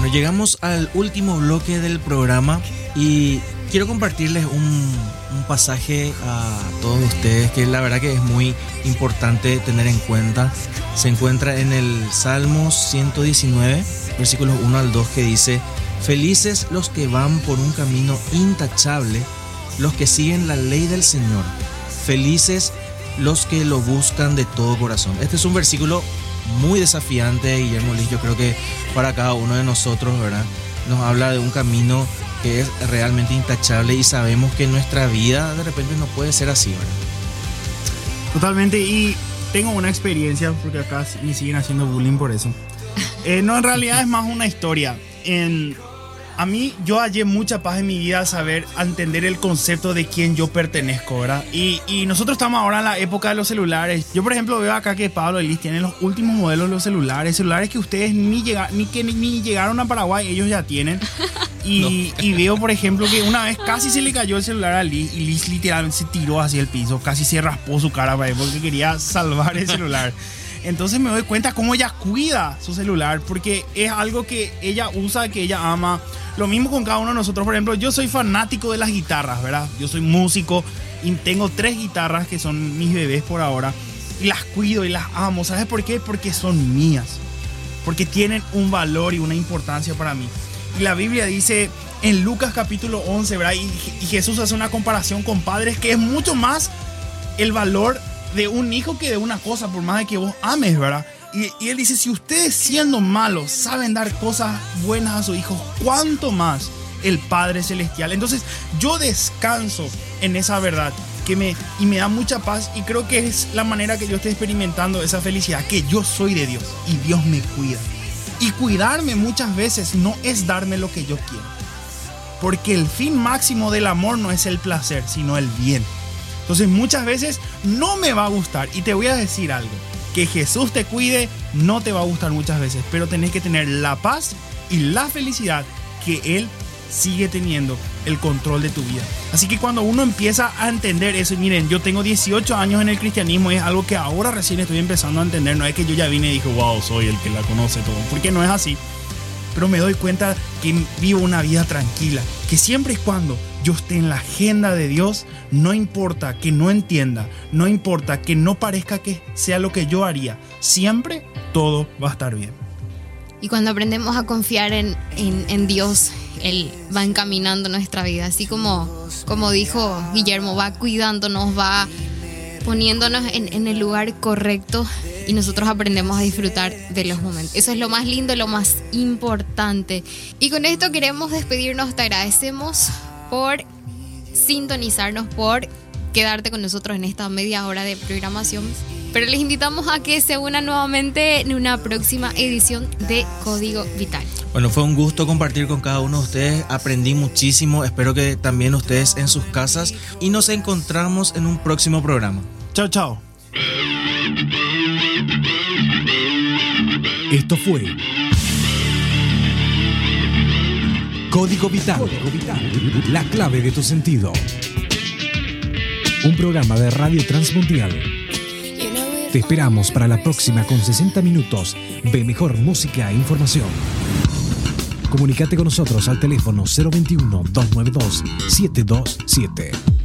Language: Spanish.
Bueno, llegamos al último bloque del programa y quiero compartirles un pasaje a todos ustedes que la verdad que es muy importante tener en cuenta. Se encuentra en el Salmo 119, versículos 1 al 2, que dice: felices los que van por un camino intachable, los que siguen la ley del Señor. Felices los que lo buscan de todo corazón. Este es un versículo muy desafiante, Guillermo Liz, yo creo que para cada uno de nosotros, ¿verdad? Nos habla de un camino que es realmente intachable y sabemos que nuestra vida de repente no puede ser así, ¿verdad? Totalmente, y tengo una experiencia, porque acá me siguen haciendo bullying por eso. No, en realidad es más una historia. A mí, yo hallé mucha paz en mi vida a entender el concepto de quién yo pertenezco, ¿verdad? Y nosotros estamos ahora en la época de los celulares. Yo, por ejemplo, veo acá que Pablo y Liz tienen los últimos modelos de los celulares que ustedes ni llegaron a Paraguay, ellos ya tienen. Y veo, por ejemplo, que una vez casi se le cayó el celular a Liz y Liz literalmente se tiró hacia el piso, casi se raspó su cara para él porque quería salvar el celular. Entonces me doy cuenta cómo ella cuida su celular, porque es algo que ella usa, que ella ama. Lo mismo con cada uno de nosotros. Por ejemplo, yo soy fanático de las guitarras, ¿verdad? Yo soy músico y tengo 3 guitarras que son mis bebés por ahora. Y las cuido y las amo. ¿Sabes por qué? Porque son mías. Porque tienen un valor y una importancia para mí. Y la Biblia dice en Lucas capítulo 11, ¿verdad? Y Jesús hace una comparación con padres que es mucho más el valor de un hijo que de una cosa, por más de que vos ames, ¿verdad? Y él dice, si ustedes siendo malos saben dar cosas buenas a sus hijos, ¿cuánto más el Padre Celestial? Entonces yo descanso en esa verdad y me da mucha paz, y creo que es la manera que yo estoy experimentando esa felicidad, que yo soy de Dios y Dios me cuida. Y cuidarme muchas veces no es darme lo que yo quiero, porque el fin máximo del amor no es el placer, sino el bien. Entonces muchas veces no me va a gustar, y te voy a decir algo, que Jesús te cuide no te va a gustar muchas veces, pero tenés que tener la paz y la felicidad que Él sigue teniendo el control de tu vida. Así que cuando uno empieza a entender eso, y miren, yo tengo 18 años en el cristianismo, es algo que ahora recién estoy empezando a entender, no es que yo ya vine y dije, wow, soy el que la conoce todo, porque no es así. Pero me doy cuenta que vivo una vida tranquila, que siempre y cuando yo esté en la agenda de Dios, no importa que no entienda, no importa que no parezca que sea lo que yo haría, siempre todo va a estar bien. Y cuando aprendemos a confiar en Dios, Él va encaminando nuestra vida, así como dijo Guillermo, va cuidándonos, va poniéndonos en el lugar correcto, y nosotros aprendemos a disfrutar de los momentos. Eso es lo más lindo, lo más importante. Y con esto queremos despedirnos. Te agradecemos por sintonizarnos, por quedarte con nosotros en esta media hora de programación. Pero les invitamos a que se unan nuevamente en una próxima edición de Código Vital. Bueno, fue un gusto compartir con cada uno de ustedes. Aprendí muchísimo. Espero que también ustedes en sus casas. Y nos encontramos en un próximo programa. Chao, chao. Esto fue Código Vital, la clave de tu sentido. Un programa de Radio Transmundial. Te esperamos para la próxima con 60 minutos de mejor música e información. Comunícate con nosotros al teléfono 021-292-727.